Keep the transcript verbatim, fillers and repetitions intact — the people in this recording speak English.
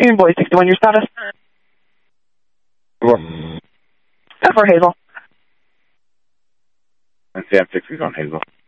Green Boy sixty-one, your status? What? For Hazel. Let's see, I'm six. He's on Hazel.